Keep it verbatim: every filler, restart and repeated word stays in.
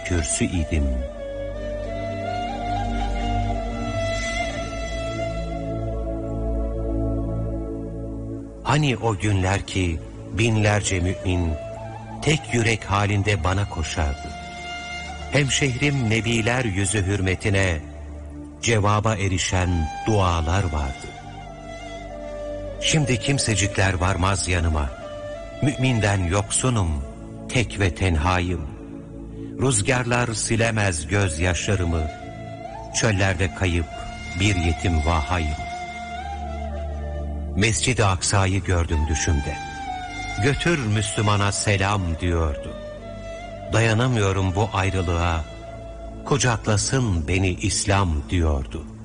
kürsü idim. Hani o günler ki binlerce mümin tek yürek halinde bana koşardı. Hemşehrim nebiler yüzü hürmetine cevaba erişen dualar vardı. Şimdi kimsecikler varmaz yanıma. Müminden yoksunum, tek ve tenhayım. Rüzgarlar silemez gözyaşlarımı. Çöllerde kayıp bir yetim vahayım. Mescid-i Aksa'yı gördüm düşümde. Götür Müslümana selam diyordu. Dayanamıyorum bu ayrılığa. Kucaklasın beni İslam diyordu.